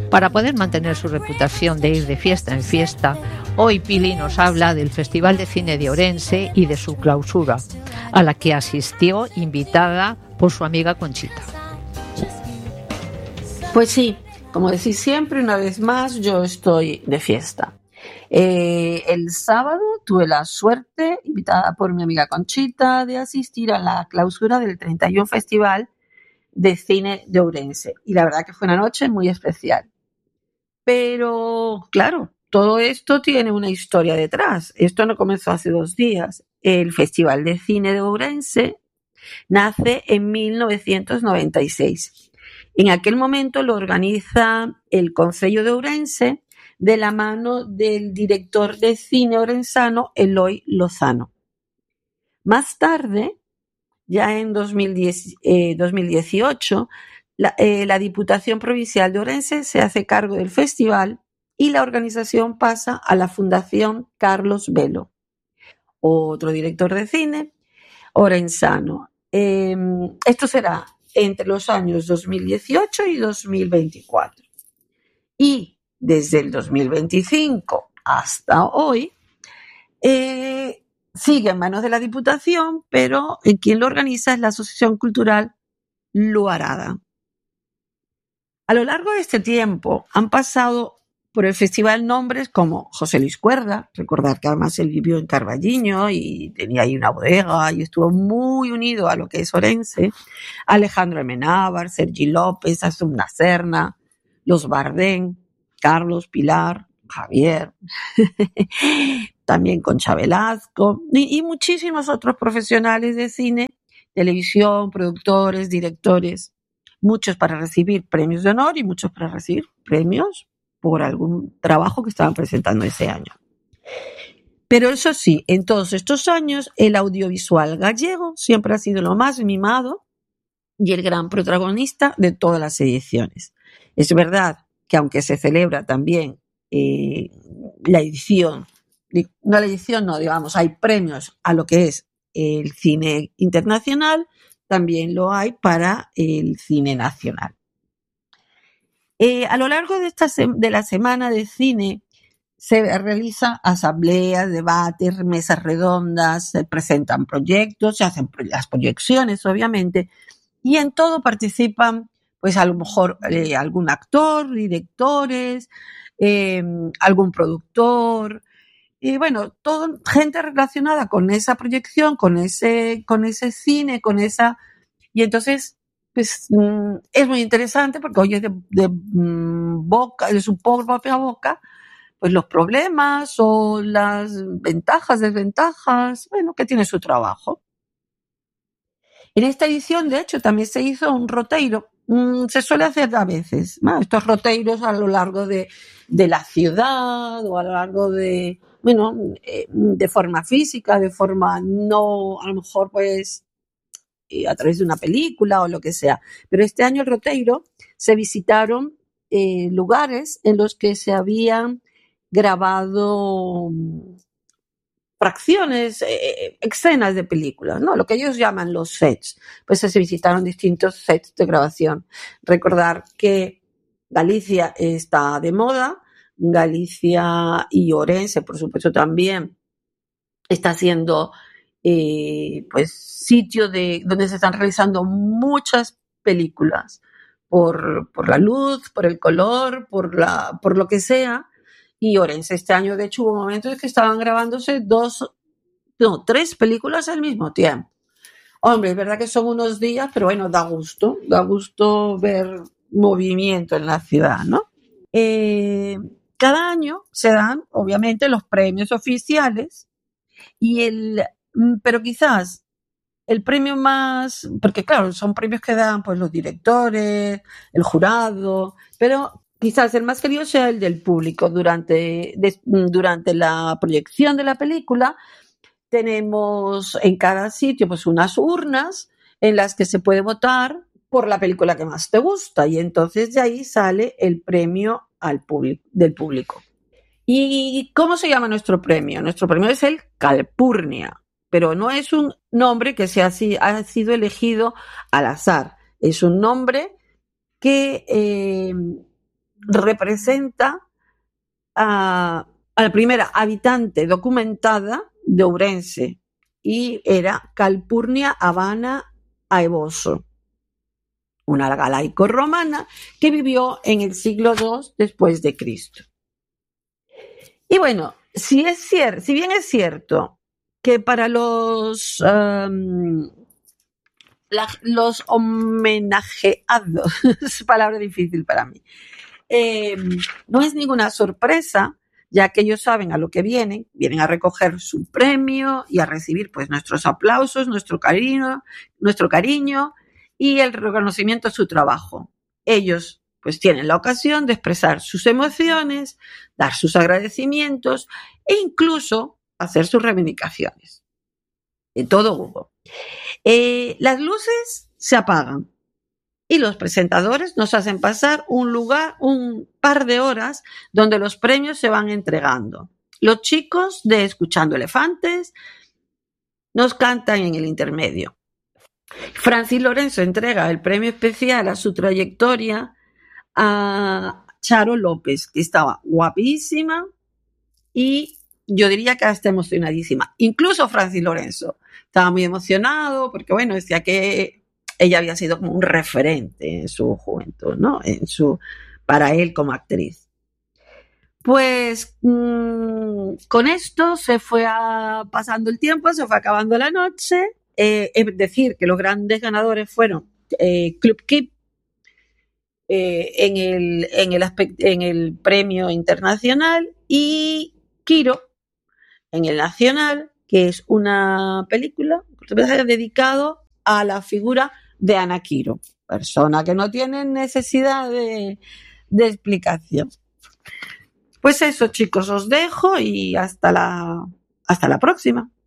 Para poder mantener su reputación de ir de fiesta en fiesta, hoy Pili nos habla del Festival de Cine de Ourense y de su clausura, a la que asistió invitada por su amiga Conchita. Pues sí, como decís siempre, una vez más, yo estoy de fiesta. El sábado tuve la suerte, invitada por mi amiga Conchita, de asistir a la clausura del 31 Festival de Cine de Ourense. Y la verdad que fue una noche muy especial. Pero, claro, todo esto tiene una historia detrás. Esto no comenzó hace 2 días. El Festival de Cine de Ourense nace en 1996. En aquel momento lo organiza el Concello de Ourense de la mano del director de cine orensano Eloi Lozano. Más tarde, ya en 2018, la Diputación Provincial de Ourense se hace cargo del festival y la organización pasa a la Fundación Carlos Velo, otro director de cine orensano. Esto será entre los años 2018 y 2024. Y desde el 2025 hasta hoy, sigue en manos de la Diputación, pero quien lo organiza es la Asociación Cultural Luarada. A lo largo de este tiempo han pasado por el festival nombres como José Luis Cuerda, recordar que además él vivió en Carballiño y tenía ahí una bodega y estuvo muy unido a lo que es Ourense, Alejandro Amenábar, Sergi López, Asumna Serna, los Bardén, Carlos, Pilar, Javier, también Concha Velasco y muchísimos otros profesionales de cine, televisión, productores, directores, muchos para recibir premios de honor y muchos para recibir premios por algún trabajo que estaban presentando ese año. Pero eso sí, en todos estos años el audiovisual gallego siempre ha sido lo más mimado y el gran protagonista de todas las ediciones. Es verdad que aunque se celebra también hay premios a lo que es el cine internacional, también lo hay para el cine nacional. A lo largo de la semana de cine se realizan asambleas, debates, mesas redondas, se presentan proyectos, se hacen las proyecciones, obviamente, y en todo participan, pues a lo mejor algún actor, directores, algún productor, y bueno, gente relacionada con esa proyección, con ese cine, y entonces pues es muy interesante porque oyes de su propia boca, pues los problemas o las ventajas, desventajas, que tiene su trabajo. En esta edición, de hecho, también se hizo un roteiro. Se suele hacer a veces, ¿no? Estos roteiros a lo largo de la ciudad o a lo largo de forma física, de forma no, a lo mejor pues a través de una película o lo que sea. Pero este año el roteiro se visitaron lugares en los que se habían grabado fracciones, escenas de películas, ¿no? Lo que ellos llaman los sets. Pues se visitaron distintos sets de grabación. Recordar que Galicia está de moda, Galicia y Ourense, por supuesto, también está siendo pues sitio donde se están realizando muchas películas por la luz, por el color, por lo que sea. Y Ourense este año, de hecho, hubo momentos en que estaban grabándose 3 películas al mismo tiempo. Hombre, es verdad que son unos días, pero bueno, da gusto ver movimiento en la ciudad, ¿no? Cada año se dan, obviamente, los premios oficiales pero quizás el premio más, porque claro, son premios que dan pues los directores, el jurado, pero quizás el más querido sea el del público. Durante la proyección de la película tenemos en cada sitio pues unas urnas en las que se puede votar por la película que más te gusta y entonces de ahí sale el premio del público. ¿Y cómo se llama nuestro premio? Nuestro premio es el Calpurnia, pero no es un nombre que ha sido elegido al azar. Es un nombre que representa a la primera habitante documentada de Ourense y era Calpurnia Habana Aevoso, una galaico-romana que vivió en el siglo II después de Cristo. Y bueno, si bien es cierto que para los homenajeados, es palabra difícil para mí, no es ninguna sorpresa, ya que ellos saben a lo que vienen a recoger su premio y a recibir pues nuestros aplausos, nuestro cariño y el reconocimiento a su trabajo. Ellos pues tienen la ocasión de expresar sus emociones, dar sus agradecimientos e incluso hacer sus reivindicaciones. De todo hubo. Las luces se apagan y los presentadores nos hacen pasar un par de horas donde los premios se van entregando. Los chicos de Escuchando Elefantes nos cantan en el intermedio. Francis Lorenzo entrega el premio especial a su trayectoria a Charo López, que estaba guapísima y yo diría que hasta emocionadísima. Incluso Francis Lorenzo estaba muy emocionado porque, bueno, decía que ella había sido como un referente en su juventud, ¿no? Para él como actriz. Pues con esto se fue pasando el tiempo, se fue acabando la noche. Es decir, que los grandes ganadores fueron Club Keep en el premio internacional y Quiro en el nacional, que es una película dedicado a la figura de Ana Quiro, persona que no tiene necesidad de explicación. Pues eso, chicos, os dejo y hasta la próxima.